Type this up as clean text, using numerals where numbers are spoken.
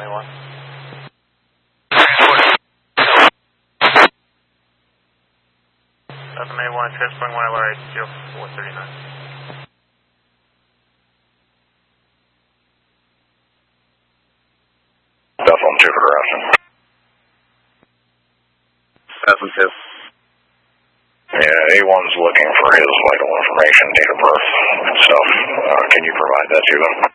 A1. Delta A1, transporting YLR 0439. Delta 2 for direction. Delta 2. Yeah, A1's looking for his vital information, date of birth and stuff. Can you provide that to them?